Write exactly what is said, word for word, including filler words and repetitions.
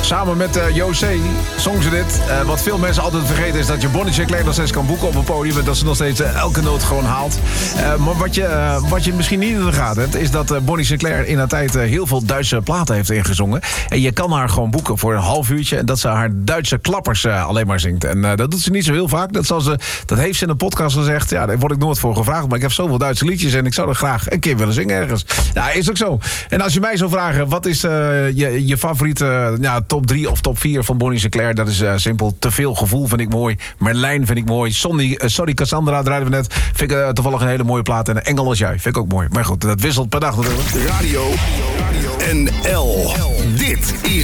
Samen met uh, José zong ze dit. Uh, wat veel mensen altijd vergeten is dat je Bonnie Sinclair nog steeds kan boeken op een podium. En dat ze nog steeds uh, elke noot gewoon haalt. Uh, maar wat je, uh, wat je misschien niet in de gaten hebt, is dat uh, Bonnie Sinclair in haar tijd uh, heel veel Duitse platen heeft ingezongen. En je kan haar gewoon boeken voor een half uurtje. En dat ze haar Duitse klappers uh, alleen maar zingt. En uh, dat doet ze niet zo heel vaak. Dat, zal ze, dat heeft ze in een podcast gezegd. Ja, daar word ik nooit voor gevraagd. Maar ik heb zoveel Duitse liedjes en ik zou er graag een keer willen zingen ergens. Ja, is ook zo. En als je mij zou vragen, wat is uh, je, je favoriete uh, ja, top drie of top vier van Bonnie Sinclair? Dat is uh, simpel. Te veel gevoel vind ik mooi. Merlijn vind ik mooi. Sonny, uh, Sorry Cassandra draaiden we net. Vind ik uh, toevallig een hele mooie plaat. En Engel als jij vind ik ook mooi. Maar goed, dat wisselt per dag natuurlijk. Radio N L. Dit is